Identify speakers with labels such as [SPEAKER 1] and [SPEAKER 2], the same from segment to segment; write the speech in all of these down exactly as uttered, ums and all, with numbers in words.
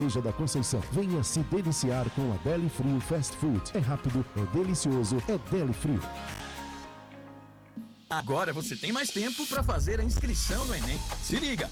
[SPEAKER 1] Igreja da Conceição. Venha se deliciar com a Deli Frio Fast Food. É rápido, é delicioso, é Deli Frio.
[SPEAKER 2] Agora você tem mais tempo para fazer a inscrição no Enem. Se liga!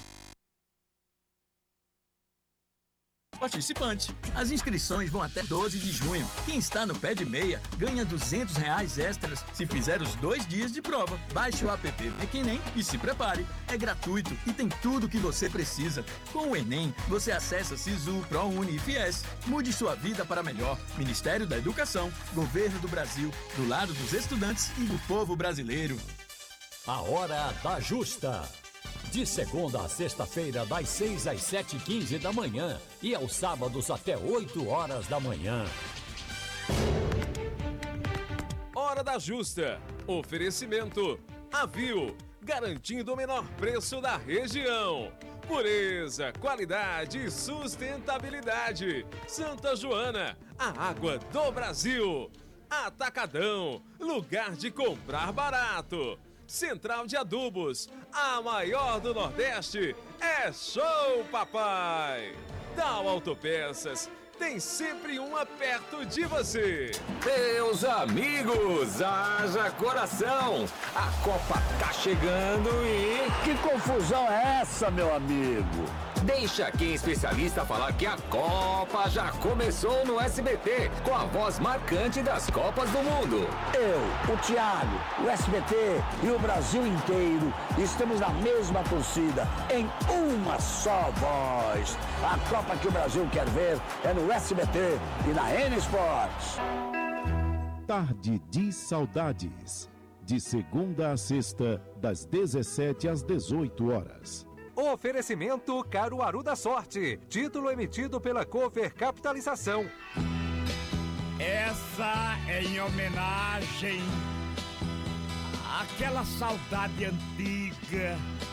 [SPEAKER 2] Participante. As inscrições vão até doze de junho. Quem está no pé de meia ganha duzentos reais extras se fizer os dois dias de prova. Baixe o app Enem e se prepare. É gratuito e tem tudo o que você precisa. Com o Enem, você acessa Sisu, ProUni e Fies. Mude sua vida para melhor. Ministério da Educação, Governo do Brasil, do lado dos estudantes e do povo brasileiro.
[SPEAKER 3] A Hora da Justa. De segunda a sexta-feira, das seis às sete e quinze da manhã e aos sábados até oito horas da manhã.
[SPEAKER 4] Hora da Justa. Oferecimento Avil, garantindo o menor preço da região. Pureza, qualidade e sustentabilidade. Santa Joana, a água do Brasil. Atacadão, lugar de comprar barato. Central de Adubos, a maior do Nordeste, é Show Papai! Dow Autopeças, tem sempre uma perto de você.
[SPEAKER 5] Meus amigos, haja coração! A Copa tá chegando e...
[SPEAKER 6] Que confusão é essa, meu amigo?
[SPEAKER 5] Deixa quem é especialista falar que a Copa já começou no S B T, com a voz marcante das Copas do Mundo.
[SPEAKER 6] Eu, o Thiago, o S B T e o Brasil inteiro estamos na mesma torcida, em uma só voz. A Copa que o Brasil quer ver é no S B T e na N Sports.
[SPEAKER 1] Tarde de Saudades. De segunda a sexta, das dezessete às dezoito horas.
[SPEAKER 7] Oferecimento Caruaru da Sorte. Título emitido pela Cover Capitalização.
[SPEAKER 8] Essa é em homenagem àquela saudade antiga